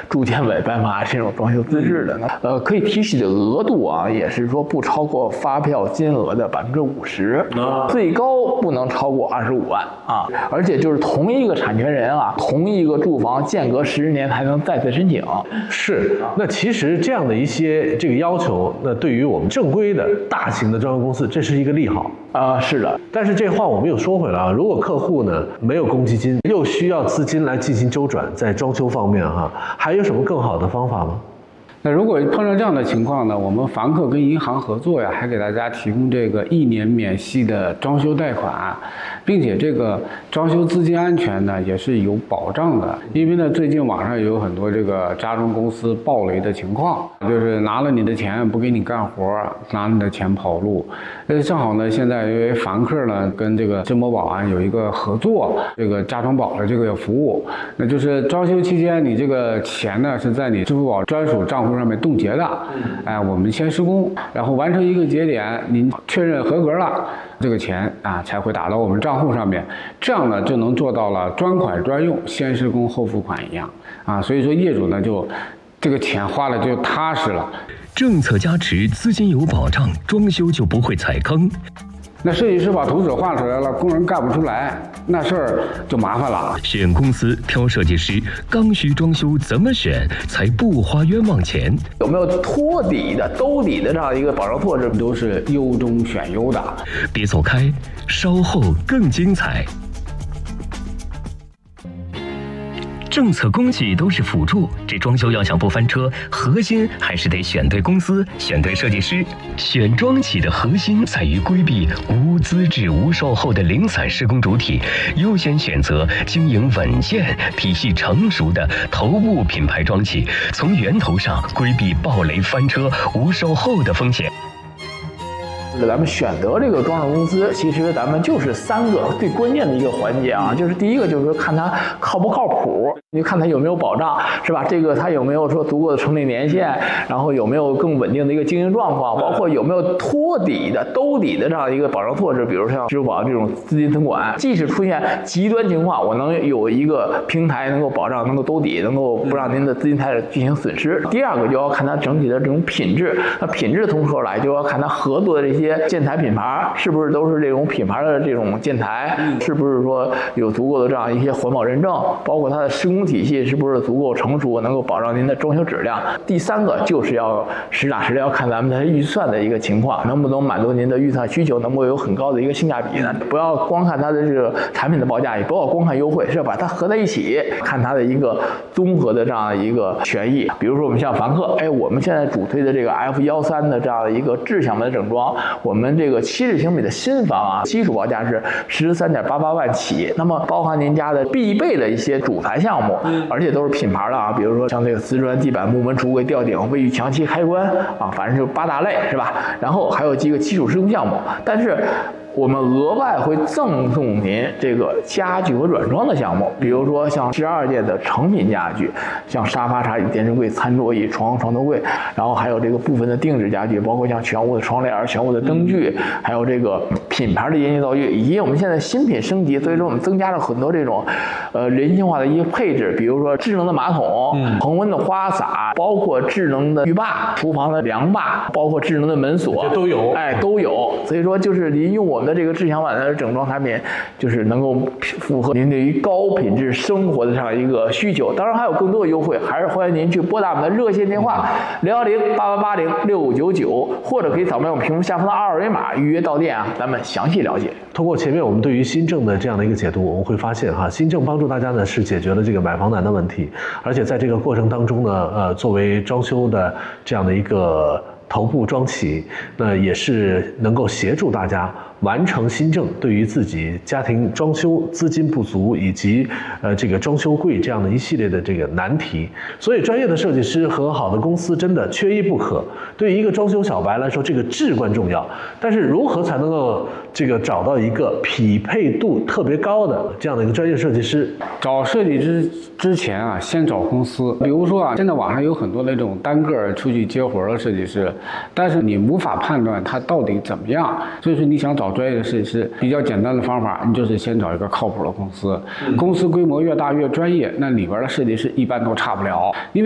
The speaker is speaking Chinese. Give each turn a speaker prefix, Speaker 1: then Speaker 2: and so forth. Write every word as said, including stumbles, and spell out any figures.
Speaker 1: 住建委颁发这种装修资质的呢，呃，可以提取的额度啊，也是说不超过发票金额的百分之五十，最高不能超过二十五万啊。而且就是同一个产权人啊，同一个住房间隔十年才能再次申请。
Speaker 2: 是，那其实这样的一些这个要求，那对于我们正规的大型的装修公司，这是一个利好
Speaker 1: 啊、呃。是的，
Speaker 2: 但是这话我们又说回来啊，如果客户呢没有公积金，又需要资金来进行周转，在装修方面哈、啊，还有什么更好的方法吗？
Speaker 3: 那如果碰到这样的情况呢，我们房客跟银行合作呀，还给大家提供这个一年免息的装修贷款，并且这个装修资金安全呢也是有保障的。因为呢，最近网上有很多这个家装公司暴雷的情况，就是拿了你的钱不给你干活，拿你的钱跑路。呃，正好呢，现在因为房客呢跟这个支付宝啊有一个合作，这个家装宝的这个服务，那就是装修期间你这个钱呢是在你支付宝专属账户上面冻结的，哎，我们先施工，然后完成一个节点，您确认合格了，这个钱啊才会打到我们账户上面，这样呢就能做到了专款专用，先施工后付款一样啊，所以说业主呢就这个钱花了就踏实了。
Speaker 4: 政策加持，资金有保障，装修就不会踩坑。
Speaker 3: 那设计师把图纸画出来了，工人干不出来，那事儿就麻烦了。
Speaker 4: 选公司挑设计师，刚需装修怎么选才不花冤枉钱？
Speaker 1: 有没有托底的、兜底的这样一个保障措施，
Speaker 3: 都是优中选优的。
Speaker 4: 别走开，稍后更精彩。政策供给都是辅助，这装修要想不翻车，核心还是得选对公司，选对设计师。选装企的核心在于规避无资质无售后的零散施工主体，优先选择经营稳健、体系成熟的头部品牌装企，从源头上规避暴雷翻车、无售后的风险。
Speaker 1: 咱们选择这个装饰公司，其实咱们就是三个最关键的一个环节啊，就是第一个就是说看它靠不靠谱，你看它有没有保障，是吧？这个它有没有说足够的成立年限，然后有没有更稳定的一个经营状况，包括有没有托底的、兜底的这样一个保障措施，比如像支付宝这种资金存管，即使出现极端情况，我能有一个平台能够保障、能够兜底，能够不让您的资金财产进行损失。第二个就要看它整体的这种品质，那品质从何来，就要看它合作的这些建材品牌是不是都是这种品牌的这种建材，是不是说有足够的这样一些环保认证，包括它的施工体系是不是足够成熟，能够保障您的装修质量。第三个就是要实打实的要看咱们的预算的一个情况，能不能满足您的预算需求，能够有很高的一个性价比呢？不要光看它的这个产品的报价，也不要光看优惠，是要把它合在一起，看它的一个综合的这样的一个权益。比如说我们像凡客，哎，我们现在主推的这个 F 十三 的这样的一个智享的整装，我们这个七十平米的新房啊，基础报价是十三点八八万起，那么包含您家的必备的一些主材项目，而且都是品牌的啊，比如说像这个瓷砖、地板、木门、橱柜、吊顶、卫浴、墙漆、开关啊，反正就八大类是吧？然后还有几个基础施工项目，但是我们额外会赠送您这个家具和软装的项目，比如说像十二件的成品家具，像沙发、茶椅、电视柜、餐桌椅、床、床头柜，然后还有这个部分的定制家具，包括像全屋的窗帘、全屋的灯具，还有这个品牌的烟气灶具，以及我们现在新品升级，所以说我们增加了很多这种呃人性化的一些配置，比如说智能的马桶、恒温的花洒，包括智能的浴霸、厨房的凉霸，包括智能的门锁，
Speaker 2: 这都有，
Speaker 1: 哎，都有。所以说就是您用我们的这个智享版的整装产品，就是能够符合您对于高品质生活的这样一个需求。当然还有更多的优惠，还是欢迎您去拨打我们的热线电话零幺零八八八零六五九九，或者可以扫描我们屏幕下方的二维码预约到店啊，咱们详细了解。
Speaker 2: 通过前面我们对于新政的这样的一个解读，我们会发现哈，新政帮助大家呢是解决了这个买房难的问题，而且在这个过程当中呢，呃，作为装修的这样的一个头部装企，那也是能够协助大家完成新政对于自己家庭装修资金不足以及呃这个装修贵这样的一系列的这个难题。所以专业的设计师和好的公司真的缺一不可。对于一个装修小白来说，这个至关重要。但是如何才能够这个找到一个匹配度特别高的这样的一个专业设计师？
Speaker 3: 找设计师之前啊，先找公司。比如说啊，现在网上有很多那种单个出去接活的设计师，但是你无法判断他到底怎么样。所以说你想找专业的设计师，比较简单的方法，你就是先找一个靠谱的公司。公司规模越大越专业，那里边的设计师一般都差不了。因为